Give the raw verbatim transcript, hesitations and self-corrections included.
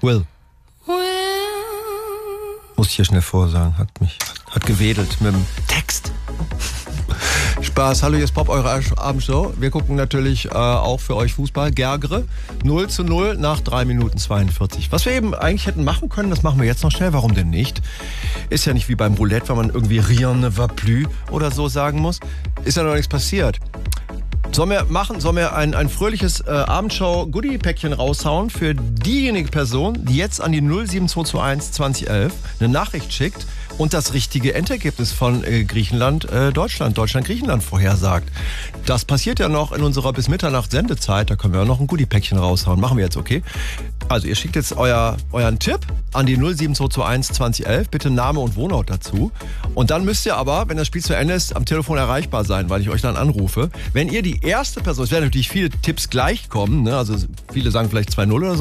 Will. Muss ich hier schnell vorsagen. Hat mich, hat gewedelt mit dem Text. Spaß. Hallo, hier ist Pop, eure Abendshow. Wir gucken natürlich äh, auch für euch Fußball. Gergre. null zu null nach drei Minuten zweiundvierzig. Was wir eben eigentlich hätten machen können, das machen wir jetzt noch schnell. Warum denn nicht? Ist ja nicht wie beim Roulette, wenn man irgendwie rien ne va plus oder so sagen muss. Ist ja noch nichts passiert. Sollen wir machen, sollen wir ein, ein fröhliches äh, Abendshow-Goodie-Päckchen raushauen für diejenige Person, die jetzt an die null sieben zwei zwei eins zwanzig elf eine Nachricht schickt und das richtige Endergebnis von äh, Griechenland, äh, Deutschland, Deutschland-Griechenland vorhersagt. Das passiert ja noch in unserer bis Mitternacht Sendezeit, da können wir ja noch ein Goodie-Päckchen raushauen. Machen wir jetzt, okay? Also ihr schickt jetzt euer, euren Tipp an die null sieben zwei zwei eins zwanzig elf, bitte Name und Wohnort dazu. Und dann müsst ihr aber, wenn das Spiel zu Ende ist, am Telefon erreichbar sein, weil ich euch dann anrufe. Wenn ihr die erste Person, es werden natürlich viele Tipps gleich kommen, ne? Also viele sagen vielleicht zwei null oder so.